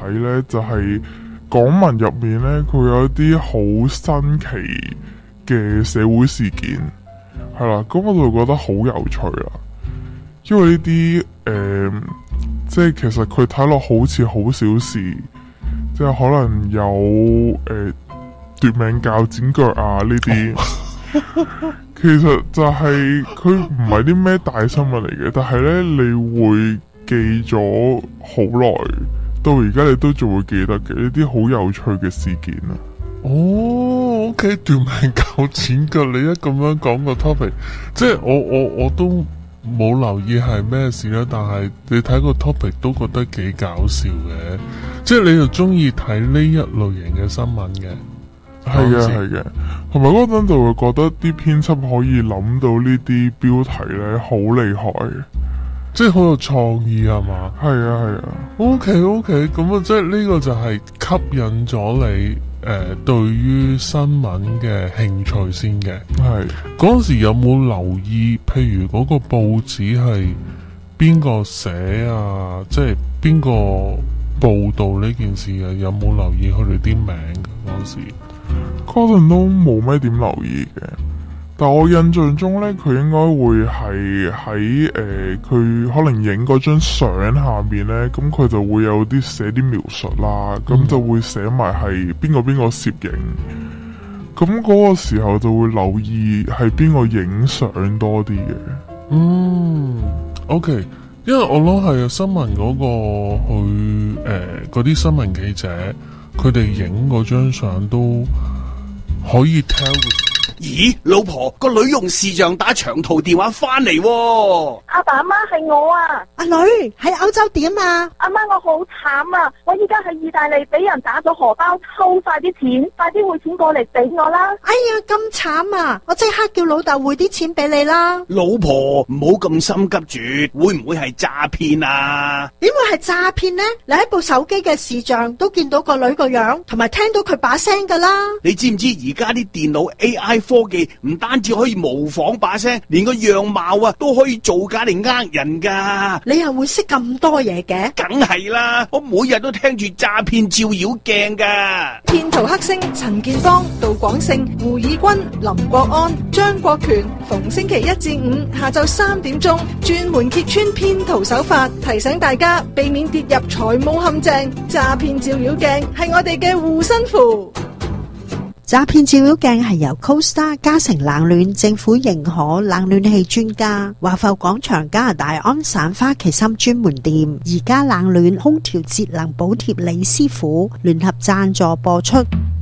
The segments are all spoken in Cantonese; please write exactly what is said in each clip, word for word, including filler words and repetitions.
睇呢，就係、是、港聞入面呢，佢有一啲好新奇嘅社會事件，係啦，咁我就覺得好有趣啦。因為呢啲誒，即係其實佢睇落好似好小事，即係可能有誒奪、呃、命鉸剪腳啊呢啲。其實就係佢唔係啲咩大新聞嚟嘅，但係呢，你會記咗好耐，到而家你都仲會記得嘅呢啲好有趣嘅事件啊！ 哦，OK，奪命鉸剪腳，你一咁樣講個 topic， 即係我我我都冇留意係咩事啦，但係你睇個 topic 都覺得幾搞笑嘅，即係你就中意睇呢一類型嘅新聞嘅。 係嘅，係嘅，同埋嗰陣就會覺得啲編輯可以諗到呢啲標題咧，好厲害， 即係好有創意係嘛？ 係啊，係啊。 OK OK， 咁啊，即係呢個就係吸引咗你誒、呃，對於新聞嘅興趣先嘅。 係嗰時有冇留意？譬如嗰個報紙係邊個寫啊？即係邊個報道呢件事啊？有冇留意佢哋啲名嘅嗰時？ 嗰陣都冇咩點留意嘅，但我印象中咧，佢應該會係喺誒，佢、呃、可能影嗰張相下面咧，咁佢就會有啲寫啲描述啦，咁、嗯、就會寫埋係邊個邊個攝影，咁嗰個時候就會留意係邊個影相多啲嘅。 嗯 ，OK， 因為我諗係新聞嗰、嗰個去誒嗰啲新聞記者。佢哋影嗰張相都可以 tell。 咦，老婆，個女用視像打長途電話翻嚟喎。 阿爸阿媽係我啊。 阿女喺歐洲點啊？ 阿媽我好慘啊！我依家喺意大利俾人打咗荷包，偷晒啲錢，快啲匯錢過嚟俾我啦！ 哎呀，咁慘啊！我即刻叫老豆匯啲錢俾你啦。 老婆，唔好咁心急住，會唔會係詐騙啊？ 點會係詐騙呢？你喺部手機嘅視像都見到個女個樣，同埋聽到佢把聲噶啦。 你知唔知而家啲電腦 A I 科技唔單止可以模仿把聲，連個樣貌啊都可以造假嚟呃人噶。 你又會識咁多嘢嘅？ 梗係啦，我每日都聽住詐騙照妖鏡噶。 騙徒黑星陳建邦、杜廣勝、胡以軍、林國安、張國權，逢星期一至五下晝三點鐘，專門揭穿騙徒手法，提醒大家避免跌入財務陷阱。詐騙照妖鏡係我哋嘅護身符。 詐騙照妖鏡係由 CoStar 嘉誠冷暖政府認可冷暖氣專家華埠廣場加拿大安省花旗參專門店而家冷暖空調節能補貼李師傅聯合贊助播出。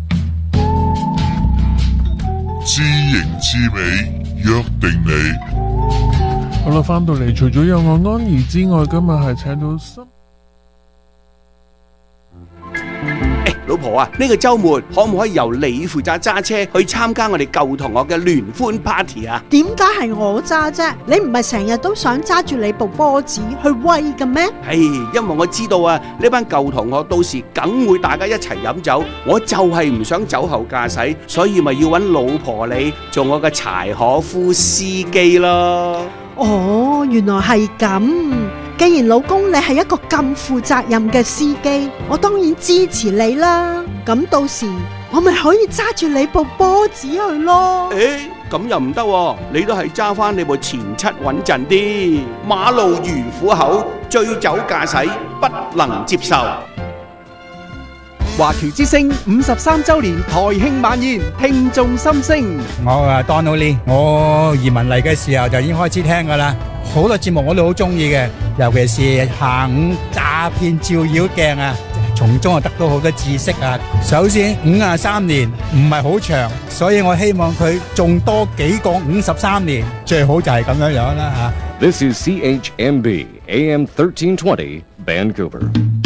知型知美，約定你。 好啦，翻到嚟，除咗有我安怡之外，今日係請到新。 老婆啊，呢個周末可唔可以由你負責揸車去參加我哋舊同學嘅聯歡 party 啊？ 點解係我揸啫？你唔係成日都想揸住你部波子去威嘅咩？ 係，因為我知道啊，呢班舊同學到時梗會大家一齊飲酒，我就係唔想酒後駕駛，所以咪要揾老婆你做我嘅柴可夫司機咯。 哦，原來係咁。既然老公你係一個咁負責任嘅司機，我當然支持你啦。咁到時我咪可以揸住你部波子去咯。 誒，咁又唔得，你都係揸翻你部前七穩陣啲。馬路如虎口，醉酒駕駛不能接受。 華僑之聲五十三周年台慶晚宴，聽眾心聲。 我啊 Donald Lee， 我移民嚟嘅時候就已經開始聽噶啦，好多節目我都好中意嘅，尤其是下午詐騙照妖鏡啊，從中啊得到好多知識啊。首先五十三年唔係好長，所以我希望佢仲多幾個五十三年，最好就係咁樣樣啦吓。 This is C H M B A M thirteen twenty Vancouver.